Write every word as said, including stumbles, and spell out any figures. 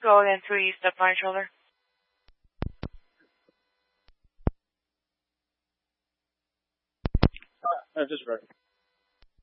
Go again, three, step on shoulder. Uh, just right.